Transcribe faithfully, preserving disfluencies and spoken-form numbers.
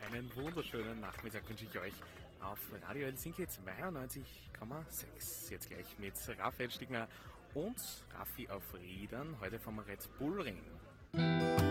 einen wunderschönen Nachmittag wünsche ich euch auf Radio Helsinki zweiundneunzig Komma sechs. Jetzt gleich mit Raphael Stigner und Raffi auf Rädern, heute vom Red Bull Ring.